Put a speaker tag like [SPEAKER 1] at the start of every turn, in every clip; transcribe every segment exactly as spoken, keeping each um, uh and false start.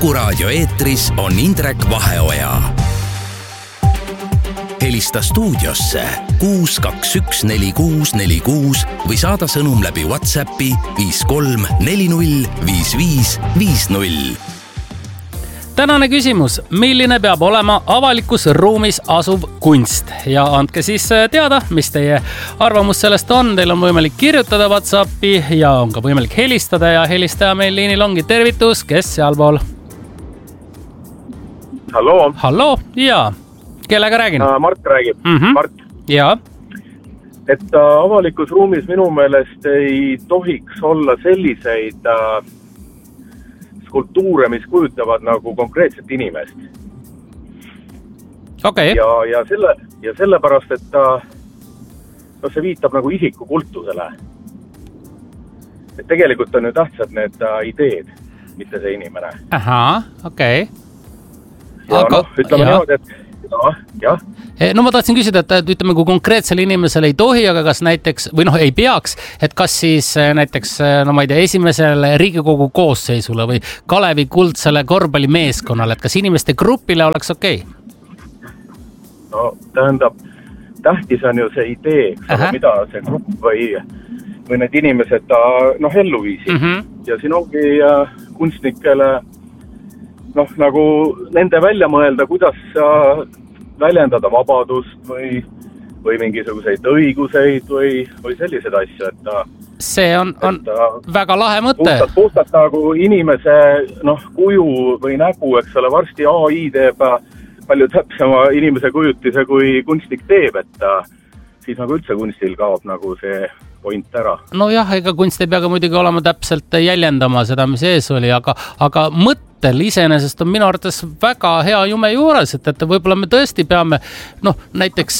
[SPEAKER 1] Kuku Raadio eetris on Indrek Vaheoja. Helista stuudiosse kuus kaks üks neli kuus neli kuus või saada sõnum läbi WhatsAppi viis kolm neli null viis viis viis null.
[SPEAKER 2] Tänane küsimus, milline peab olema avalikus ruumis asuv kunst? Ja andke siis teada, mis teie arvamus sellest on. Teil on võimalik kirjutada WhatsAppi ja on ka võimalik helistada ja helistaja meil liinil ongi tervitus, kes sealpool?
[SPEAKER 3] Halloo.
[SPEAKER 2] Halloo, jaa. Kellega räägin?
[SPEAKER 3] Mart räägib.
[SPEAKER 2] Mm-hmm.
[SPEAKER 3] Mart.
[SPEAKER 2] Jaa.
[SPEAKER 3] Et avalikus ruumis minu meelest ei tohiks olla selliseid äh, kultuure, mis kujutavad nagu konkreetset inimest.
[SPEAKER 2] Okay.
[SPEAKER 3] Ja, ja, selle, ja sellepärast, et ta, no see viitab nagu isiku kultusele. Et tegelikult on ju tähtsad need uh, ideed, mitte see inimene.
[SPEAKER 2] Ahaa, okei. Okay.
[SPEAKER 3] Ja Aga, noh, ütleme niimoodi, et jah, jah.
[SPEAKER 2] No ma tahtsin küsida, et ütleme, kui konkreetsel inimesel ei tohi, aga kas näiteks, või noh, ei peaks, et kas siis näiteks, no ma ei tea, esimesele Riigikogu koosseisule või Kalevi kuldsele korvpallimeeskonnale, et kas inimeste grupile oleks okei?
[SPEAKER 3] No tähendab, tähtis on ju see idee, mida see grupp või, või need inimesed noh, ellu viisid. Mm-hmm. Ja siin ongi äh, kunstnikele noh, nagu nende välja mõelda, kuidas äh, väljendada vabadust või, või mingisuguseid õiguseid või, või selliseid asju, et
[SPEAKER 2] see on, on et, väga lahe mõte.
[SPEAKER 3] Puhtalt, puhtalt nagu inimese noh, kuju või nägu, eks ole, varsti A I teeb palju täpsema inimese kujutise kui kunstnik teeb, et siis nagu üldse kunstil kaob nagu see point ära.
[SPEAKER 2] No jah, ega kunst ei pea ka muidugi olema täpselt jäljendama seda, mis ees oli, aga, aga mõttel iseenesest on minu arvates väga hea jume juures, et, et võib-olla me tõesti peame, noh, näiteks,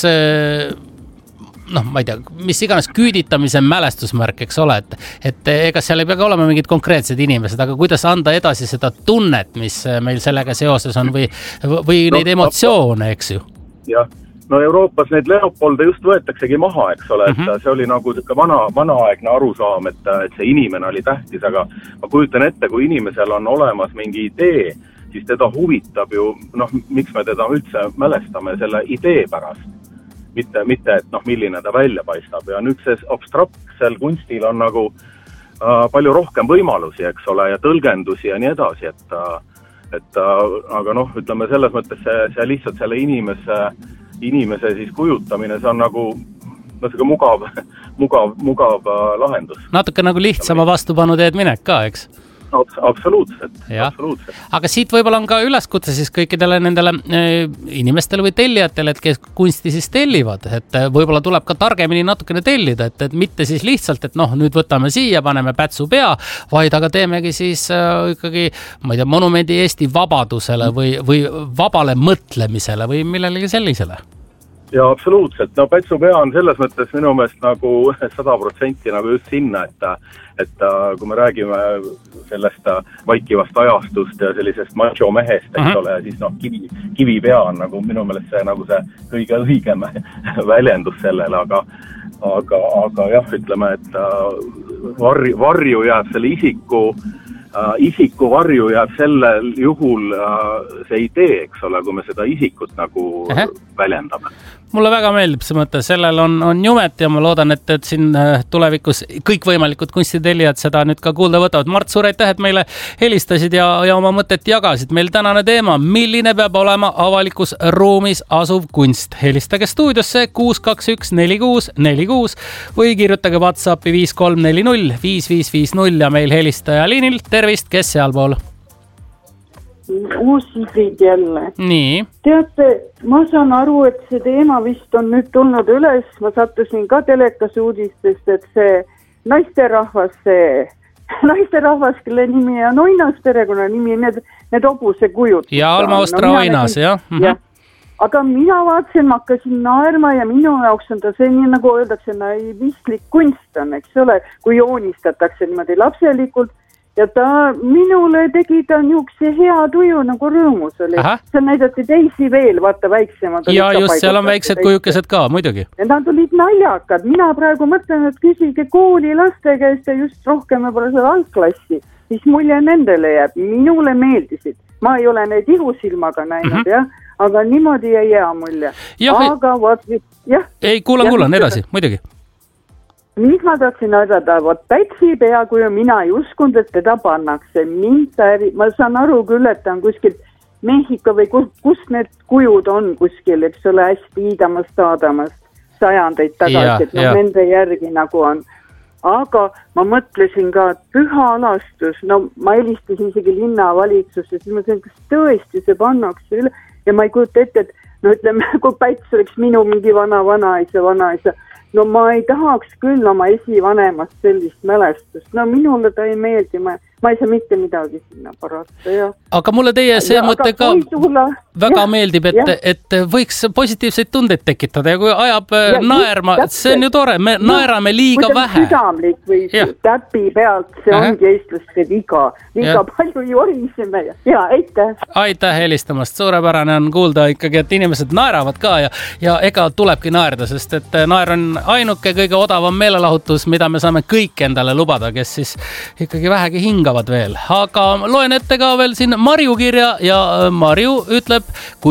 [SPEAKER 2] noh, ma ei tea, mis iganes küüditamise mälestusmärk, eks ole, et, et ega seal ei pea ka olema mingid konkreetsed inimesed, aga kuidas anda edasi seda tunnet, mis meil sellega seoses on või, või no, neid emotsioone, eks ju?
[SPEAKER 3] Jah. No Euroopas need Leopolde just võetaksegi maha, eks ole, et mm-hmm. see oli nagu vana, vanaaegne arusaam, et, et see inimene oli tähtis, aga ma kujutan ette, kui inimesel on olemas mingi idee, siis teda huvitab ju, noh, miks me teda üldse mälestame selle idee pärast, mitte, mitte et noh, milline ta välja paistab ja nüüd see abstraktsel kunstil on nagu äh, palju rohkem võimalusi, eks ole, ja tõlgendusi ja nii edasi, et, et äh, aga noh, ütleme selles mõttes see, see lihtsalt selle inimese inimese siis kujutamine, see on nagu no, see mugav, mugav, mugav lahendus.
[SPEAKER 2] Natuke nagu lihtsama vastupanu teed minek ka, eks?
[SPEAKER 3] Absoluutselt, absoluutselt.
[SPEAKER 2] Aga siit võib-olla on ka üleskutse siis kõikidele nendele äh, inimestele või tellijatele, et kes kunsti siis tellivad, et võib-olla tuleb ka targemini natukene tellida, et, et mitte siis lihtsalt, et noh, nüüd võtame siia, paneme pätsu pea, vaid aga teemegi siis äh, ikkagi, ma ei tea, monumendi Eesti vabadusele või, või vabale mõtlemisele või millelegi sellisele.
[SPEAKER 3] Ja absoluutselt, no pätsu pea on selles mõttes minu meelest nagu sada protsenti nagu just sinna, et, et kui me räägime sellest vaikivast ajastust ja sellisest macho mehest, eks uh-huh. ole, siis noh, kivi, kivi pea on nagu minu meelest see nagu see kõige õigem väljendus sellele, aga, aga, aga jah, ütleme, et varju, varju jääb selle isiku Uh, isiku varju jääb sellel juhul uh, see idee, eks ole, kui me seda isikut nagu Aha. väljendame.
[SPEAKER 2] Mulle väga meeldib see mõte, sellel on, on jumet ja ma loodan, et, et siin tulevikus kõik võimalikud kunstitellijad seda nüüd ka kuulda võtavad. Mart, suur aitäh, et meile helistasid ja, ja oma mõtet jagasid. Meil tänane teema, milline peab olema avalikus ruumis asuv kunst. Helistage stuudiosse kuus kaks üks neli kuus neli kuus või kirjutage WhatsAppi viis kolm neli null viis viis viis null ja meil helistaja liinil. Tervist, kes sealpool?
[SPEAKER 4] Uus Sigrid jälle.
[SPEAKER 2] Nii.
[SPEAKER 4] Teate, ma saan aru, et see teema vist on nüüd tulnud üles. Ma sattusin ka telekas uudistest, et see naisterahvas, see naisterahvas, kelle nimi on Oinas perekonna nimi, need, need hobuse kujud.
[SPEAKER 2] Ja Alma Ostra no, Oinas, jah. Mm-hmm.
[SPEAKER 4] Ja. Aga mina vaatasin, ma hakkasin naerma ja minu jaoks on ta see nii, nagu öeldakse, naivistlik kunst on, eks ole, kui joonistatakse niimoodi lapselikult. Ja ta minule tegi ta niisuguse hea tuju nagu rõõmus oli. See näidati teisi veel, vaata väiksemad.
[SPEAKER 2] Ja just, seal on väiksed kujukesed ka, muidugi.
[SPEAKER 4] Ja nad olid naljakad. Mina praegu mõtlen, et küsige kooli laste käest ja just rohkem võib-olla seda algklassi. Siis mulje nendele jääb. Minule meeldisid. ma ei ole neid ihusilmaga näinud mm, -hmm. jah, aga niimoodi jäi hea mulje. Aga vot, jah.
[SPEAKER 2] Ei, kuulan, kuulan, edasi, muidugi.
[SPEAKER 4] Mis ma tahtsin aidata, vot Pätsi peakuju, mina ei uskunud, et teda pannakse. Mind ta, ma saan aru küll, et ta on kuskil Mehhiko või kus, kus need kujud on kuskil, eks ole, hästi iidamast, aadamast sajandeid tagasi, et no ja. Nende järgi nagu on. Aga ma mõtlesin ka, et püha alastus, no ma helistasin isegi linnavalitsusse, siis ma ütlesin, kas tõesti see pannakse üle ja ma ei kujuta ette, et no ütleme, kui Päts oleks minu mingi vana vanaisa, vanaisa, no ma ei tahaks küll oma esivanemast sellist mälestust, no minule ta ei meeldi, ma, ma ei saa mitte midagi sinna parata ja. Aga mulle teie see ja, mõte ka sulla... väga ja, meeldib, et, et võiks positiivseid tundeid tekitada ja kui ajab ja, naerma, see on ju tore, me no, naerame liiga vähe. Südamlik või ja. Täpi pealt, see Aha. ongi eestlaste viga, liiga ja. Palju joriseme ja, ja aitäh. Aitäh helistamast, suurepärane on kuulda ikkagi, et inimesed naeravad ka ja, ja ega tulebki naerda, sest et naer on ainuke kõige odavam meelelahutus, mida me saame kõik endale lubada, kes siis ikkagi vähegi hingavad veel. Aga loen ette ka veel siin Marju kirja ja Marju ütleb, kui